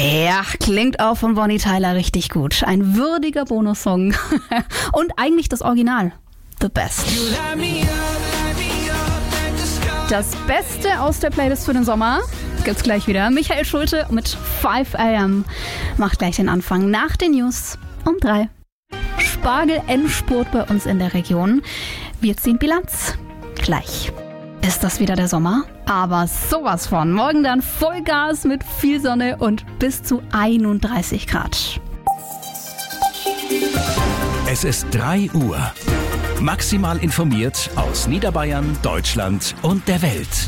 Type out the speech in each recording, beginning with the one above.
Ja, klingt auch von Bonnie Tyler richtig gut. Ein würdiger Bonussong. Und eigentlich das Original. The Best. Das Beste aus der Playlist für den Sommer gibt's gleich wieder. Michael Schulte mit 5 AM macht gleich den Anfang nach den News um 3. Spargel-Endspurt bei uns in der Region. Wir ziehen Bilanz. Gleich. Ist das wieder der Sommer? Aber sowas von. Morgen dann Vollgas mit viel Sonne und bis zu 31 Grad. Es ist 3 Uhr. Maximal informiert aus Niederbayern, Deutschland und der Welt.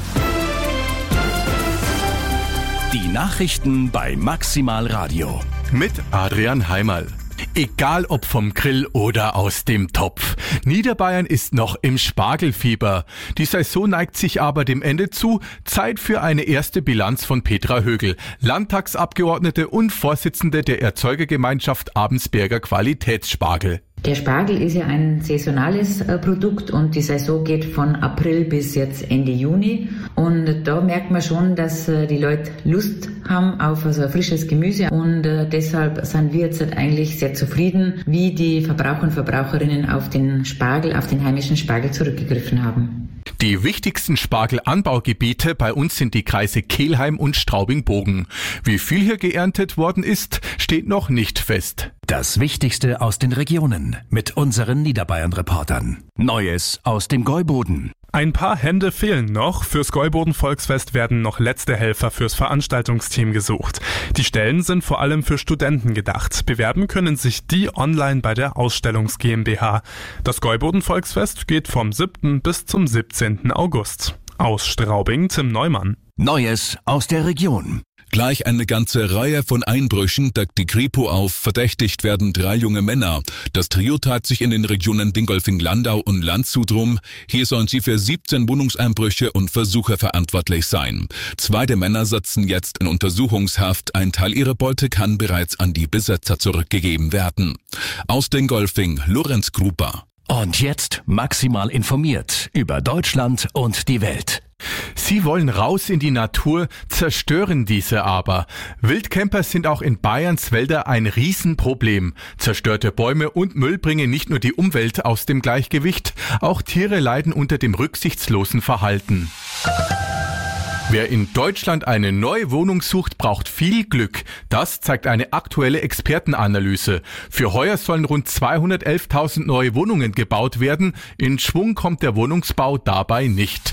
Die Nachrichten bei Maximal Radio. Mit Adrian Heimerl. Egal ob vom Grill oder aus dem Topf. Niederbayern ist noch im Spargelfieber. Die Saison neigt sich aber dem Ende zu. Zeit für eine erste Bilanz von Petra Högel, Landtagsabgeordnete und Vorsitzende der Erzeugergemeinschaft Abensberger Qualitätsspargel. Der Spargel ist ja ein saisonales Produkt und die Saison geht von April bis jetzt Ende Juni. Und da merkt man schon, dass die Leute Lust haben auf so frisches Gemüse. Und deshalb sind wir jetzt eigentlich sehr zufrieden, wie die Verbraucher und Verbraucherinnen auf den Spargel, auf den heimischen Spargel zurückgegriffen haben. Die wichtigsten Spargelanbaugebiete bei uns sind die Kreise Kelheim und Straubing-Bogen. Wie viel hier geerntet worden ist, steht noch nicht fest. Das Wichtigste aus den Regionen mit unseren Niederbayern-Reportern. Neues aus dem Gäuboden. Ein paar Hände fehlen noch. Fürs Gäuboden-Volksfest werden noch letzte Helfer fürs Veranstaltungsteam gesucht. Die Stellen sind vor allem für Studenten gedacht. Bewerben können sich die online bei der Ausstellungs GmbH. Das Gäuboden-Volksfest geht vom 7. bis zum 17. August. Aus Straubing Tim Neumann. Neues aus der Region. Gleich eine ganze Reihe von Einbrüchen deckt die Kripo auf. Verdächtigt werden 3 junge Männer. Das Trio tat sich in den Regionen Dingolfing-Landau und Landshut rum. Hier sollen sie für 17 Wohnungseinbrüche und Versuche verantwortlich sein. 2 der Männer sitzen jetzt in Untersuchungshaft. Ein Teil ihrer Beute kann bereits an die Besitzer zurückgegeben werden. Aus Dingolfing, Lorenz Gruber. Und jetzt maximal informiert über Deutschland und die Welt. Sie wollen raus in die Natur, zerstören diese aber. Wildcamper sind auch in Bayerns Wälder ein Riesenproblem. Zerstörte Bäume und Müll bringen nicht nur die Umwelt aus dem Gleichgewicht, auch Tiere leiden unter dem rücksichtslosen Verhalten. Wer in Deutschland eine neue Wohnung sucht, braucht viel Glück. Das zeigt eine aktuelle Expertenanalyse. Für heuer sollen rund 211.000 neue Wohnungen gebaut werden. In Schwung kommt der Wohnungsbau dabei nicht.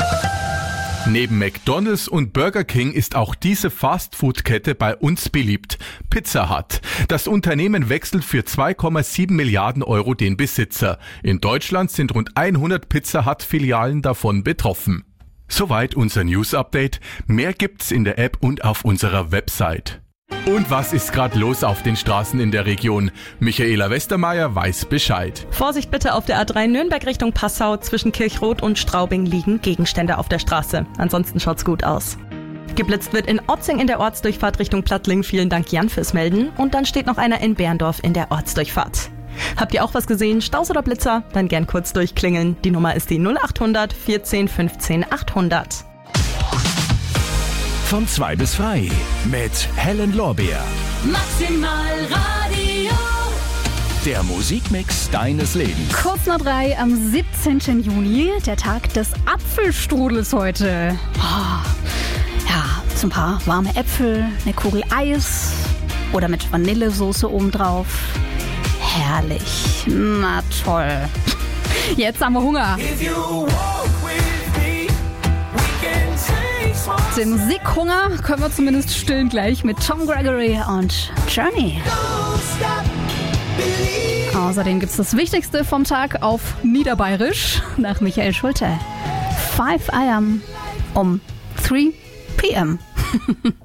Neben McDonald's und Burger King ist auch diese Fastfood-Kette bei uns beliebt. Pizza Hut. Das Unternehmen wechselt für 2,7 Milliarden Euro den Besitzer. In Deutschland sind rund 100 Pizza Hut-Filialen davon betroffen. Soweit unser News-Update. Mehr gibt's in der App und auf unserer Website. Und was ist gerade los auf den Straßen in der Region? Michaela Westermeier weiß Bescheid. Vorsicht bitte auf der A3 Nürnberg Richtung Passau. Zwischen Kirchrot und Straubing liegen Gegenstände auf der Straße. Ansonsten schaut's gut aus. Geblitzt wird in Otzing in der Ortsdurchfahrt Richtung Plattling. Vielen Dank Jan fürs Melden. Und dann steht noch einer in Berndorf in der Ortsdurchfahrt. Habt ihr auch was gesehen? Staus oder Blitzer? Dann gern kurz durchklingeln. Die Nummer ist die 0800 14 15 800. Von 2 bis frei mit Helen Lorbeer. Maximal Radio. Der Musikmix deines Lebens. Kurz nach 3 am 17. Juni, der Tag des Apfelstrudels heute. Ja, so ein paar warme Äpfel, eine Kugel Eis oder mit Vanillesoße obendrauf. Herrlich. Na toll. Jetzt haben wir Hunger. Den Musikhunger können wir zumindest stillen gleich mit Tom Gregory und Journey. Außerdem gibt's das Wichtigste vom Tag auf Niederbayerisch nach Michael Schulte. 5 AM um 3 PM.